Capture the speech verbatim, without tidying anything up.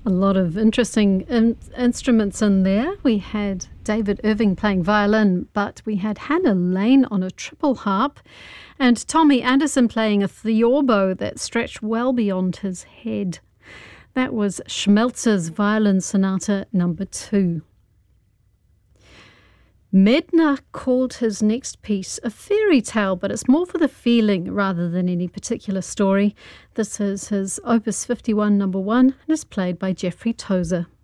A lot of interesting in- instruments in there. We had David Irving playing violin, but we had Hannah Lane on a triple harp and Tommy Anderson playing a theorbo that stretched well beyond his head. That was Schmelz's Violin Sonata number two. Medtner called his next piece a fairy tale, but it's more for the feeling rather than any particular story. This is his Opus fifty-one number one and is played by Jeffrey Tozer.